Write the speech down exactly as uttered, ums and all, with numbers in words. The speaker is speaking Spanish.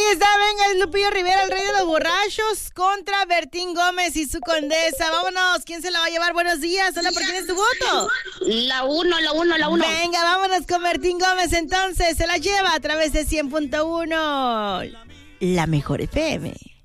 está, venga, es Lupillo Rivera, el rey de los borrachos, contra Bertín Gómez y su condesa. Vámonos, ¿quién se la va a llevar? Buenos días, hola, ¿por quién es tu voto? La uno, la uno, la uno. Venga, vámonos con Bertín Gómez, entonces, se la lleva a través de cien punto uno. La mejor F M.